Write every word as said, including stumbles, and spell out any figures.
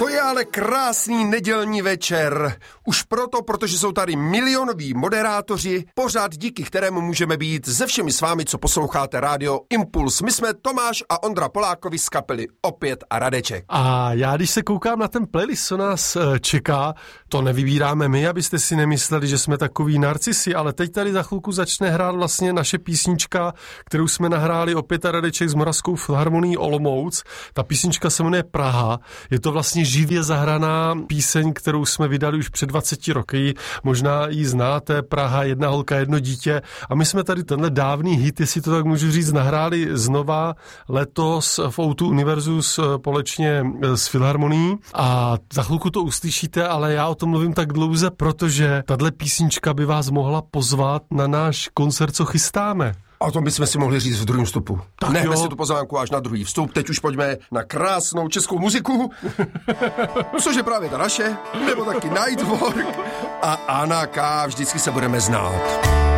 To je ale krásný nedělní večer. Už proto, protože jsou tady milionoví moderátoři, pořád díky kterému můžeme být se všemi s vámi, co posloucháte rádio Impuls. My jsme Tomáš a Ondra Polákovi z kapely Opět a Radeček. A já, když se koukám na ten playlist, co nás čeká, to nevybíráme my, abyste si nemysleli, že jsme takový narcisi, ale teď tady za chvilku začne hrát vlastně naše písnička, kterou jsme nahráli Opět a Radeček s Moravskou filharmonií Olomouc. Ta písnička se jmenuje Praha. Je to vlastně živě zahraná píseň, kterou jsme vydali už před dvaceti roky. Možná ji znáte, Praha, jedna holka, jedno dítě. A my jsme tady tenhle dávný hit, jestli to tak můžu říct, nahráli znova letos v O dva Univerzu společně s filharmonií. A za chvilku to uslyšíte, ale já o tom mluvím tak dlouze, protože tahle písnička by vás mohla pozvat na náš koncert, co chystáme. A to bychom si mohli říct v druhém vstupu. Tak Nechme jo. si tu pozvánku až na druhý vstup. Teď už pojďme na krásnou českou muziku, což je právě ta naše, nebo taky Nightwork a Anna K. Vždycky se budeme znát.